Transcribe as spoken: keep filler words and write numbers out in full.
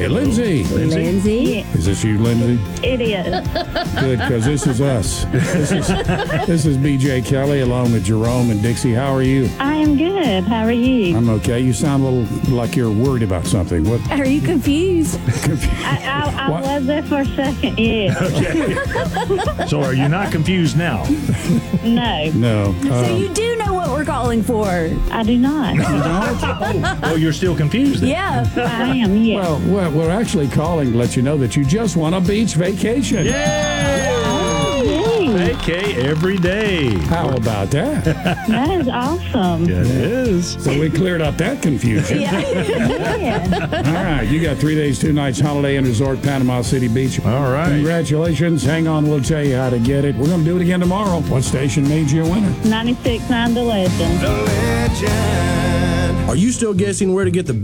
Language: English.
Hey, Lindsay. Lindsay. Lindsay. Is this you, Lindsay? It is. Good, because this is us. This is, this is B J Kelly along with Jerome and Dixie. How are you? I am good. How are you? I'm okay. You sound a little like you're worried about something. What? Are you confused? I, I, I What? was there for a second, yeah. Okay. So are you not confused now? No, No. So Um, you do know what we're calling for. I do not. Oh, you're still confused then? Yeah. I am, yes. well, well, we're actually calling to let you know that you just won a beach vacation. Yay! Yay. Vacay every day. How about that? That is awesome. Yeah, it is. So we cleared up that confusion. Yeah. Yeah. All right, you got three days, two nights, Holiday Inn Resort, Panama City Beach. All right. Congratulations. Hang on, we'll tell you how to get it. We're going to do it again tomorrow. What station made you a winner? ninety-six point nine The Legend. Are you still guessing where to get the